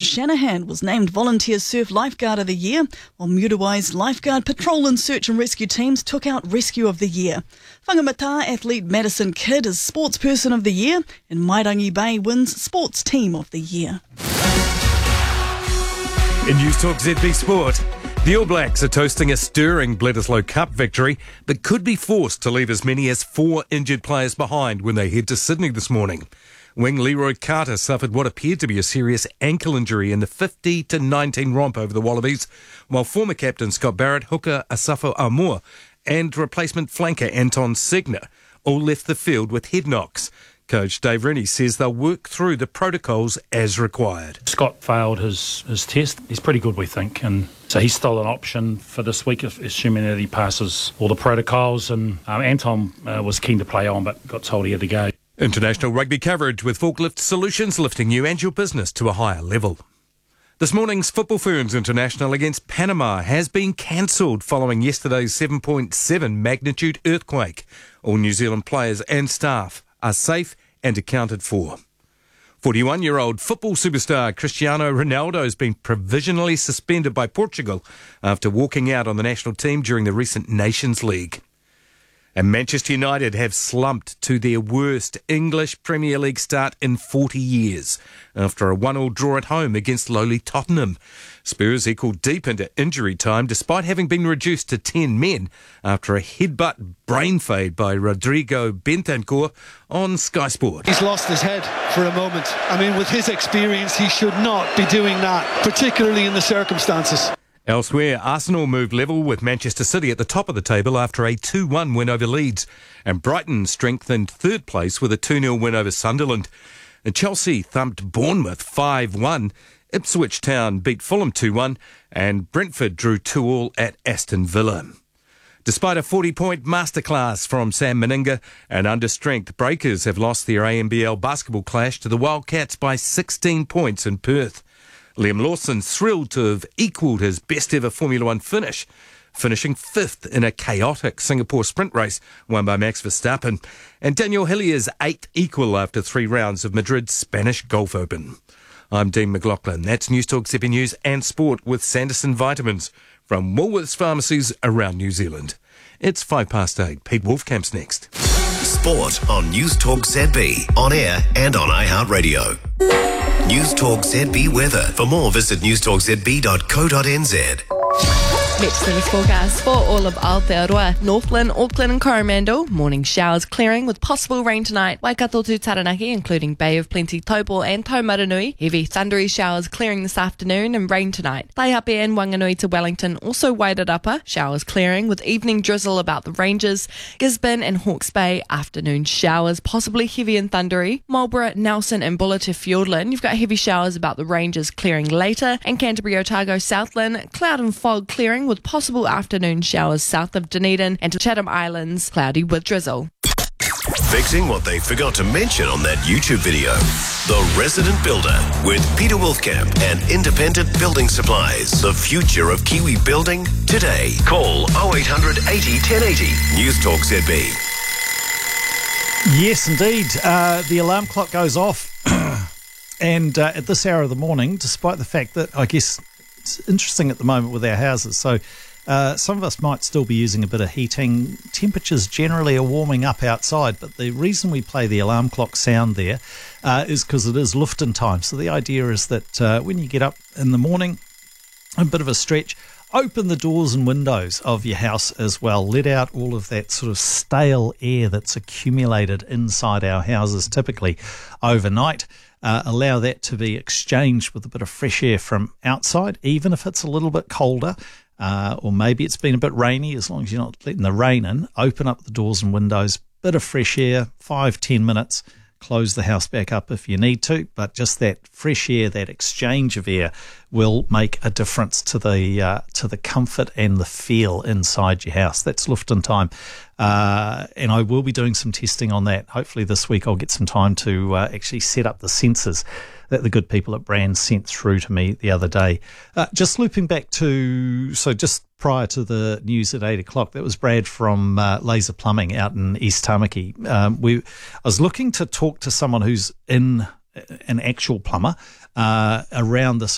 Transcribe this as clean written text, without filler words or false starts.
Shanahan was named Volunteer Surf Lifeguard of the Year, while Muriwai's Lifeguard Patrol and Search and Rescue teams took out Rescue of the Year. Whangamata athlete Madison Kidd is Sportsperson of the Year, and Mairangi Bay wins Sports Team of the Year. In News Talk ZB Sport, the All Blacks are toasting a stirring Bledisloe Cup victory, but could be forced to leave as many as 4 injured players behind when they head to Sydney this morning. Wing Leroy Carter suffered what appeared to be a serious ankle injury in the 50-19 romp over the Wallabies, while former captain Scott Barrett, hooker Asafo Aumua and replacement flanker Anton Segner all left the field with head knocks. Coach Dave Rennie says they'll work through the protocols as required. Scott failed his test. He's pretty good, we think, and so he's still an option for this week, assuming that he passes all the protocols. And Anton was keen to play on, but got told he had to go. International rugby coverage with Forklift Solutions lifting you and your business to a higher level. This morning's Football Ferns International against Panama has been cancelled following yesterday's 7.7 magnitude earthquake. All New Zealand players and staff are safe and accounted for. 41-year-old football superstar Cristiano Ronaldo has been provisionally suspended by Portugal after walking out on the national team during the recent Nations League. And Manchester United have slumped to their worst English Premier League start in 40 years after a 1-1 draw at home against lowly Tottenham. Spurs equalled deep into injury time despite having been reduced to 10 men after a headbutt brain fade by Rodrigo Bentancur on Sky Sport. He's lost his head for a moment. I mean, with his experience, he should not be doing that, particularly in the circumstances. Elsewhere, Arsenal moved level with Manchester City at the top of the table after a 2-1 win over Leeds, and Brighton strengthened third place with a 2-0 win over Sunderland. And Chelsea thumped Bournemouth 5-1, Ipswich Town beat Fulham 2-1, and Brentford drew 2-2 at Aston Villa. Despite a 40-point masterclass from Sam Meninga, and under strength, Breakers have lost their ANBL basketball clash to the Wildcats by 16 points in Perth. Liam Lawson's thrilled to have equalled his best-ever Formula One finish, finishing 5th in a chaotic Singapore sprint race won by Max Verstappen, and Daniel Hillier's 8th equal after 3 rounds of Madrid's Spanish Golf Open. I'm Dean McLaughlin. That's News Talk ZB News and Sport with Sanderson Vitamins from Woolworths pharmacies around New Zealand. It's 8:05. Pete Wolfcamp's next. Sport on News Talk ZB, on air and on iHeartRadio. News Talk ZB weather. For more, visit newstalkzb.co.nz. Metro Service forecast for all of Aotearoa, Northland, Auckland and Coromandel. Morning showers clearing with possible rain tonight. Waikato to Taranaki, including Bay of Plenty, Taupo and Taumaranui. Heavy thundery showers clearing this afternoon and rain tonight. Taihape and Wanganui to Wellington, also Wairarapa. Showers clearing with evening drizzle about the ranges. Gisborne and Hawke's Bay, afternoon showers, possibly heavy and thundery. Marlborough, Nelson and Buller to Fiordland. You've got heavy showers about the ranges clearing later. And Canterbury, Otago, Southland, cloud and fog clearing with possible afternoon showers south of Dunedin and to Chatham Islands, cloudy with drizzle. Fixing what they forgot to mention on that YouTube video. The Resident Builder with Peter Wolfcamp and Independent Building Supplies. The future of Kiwi building today. Call 0800 80 1080. News Talk ZB. Yes, indeed. The alarm clock goes off and at this hour of the morning, despite the fact that I guess it's interesting at the moment with our houses. So some of us might still be using a bit of heating. Temperatures generally are warming up outside, but the reason we play the alarm clock sound there is because it is lufting time. So the idea is that when you get up in the morning, a bit of a stretch, open the doors and windows of your house as well. Let out all of that sort of stale air that's accumulated inside our houses typically overnight. Allow that to be exchanged with a bit of fresh air from outside, even if it's a little bit colder, or maybe it's been a bit rainy. As long as you're not letting the rain in, open up the doors and windows, bit of fresh air, 5-10 minutes, close the house back up if you need to, but just that fresh air, that exchange of air will make a difference to the comfort and the feel inside your house. That's lufting time. And I will be doing some testing on that. Hopefully this week I'll get some time to actually set up the sensors that the good people at Brand sent through to me the other day. Just looping back to, so just prior to the news at 8 o'clock, that was Brad from Laser Plumbing out in East Tamaki. I was looking to talk to someone who's an actual plumber around this